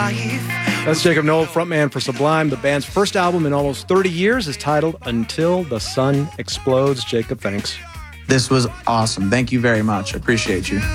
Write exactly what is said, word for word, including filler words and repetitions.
life. That's Jacob Noel, frontman for Sublime. The band's first album in almost thirty years is titled Until the Sun Explodes. Jacob, thanks. This was awesome. Thank you very much. Appreciate you.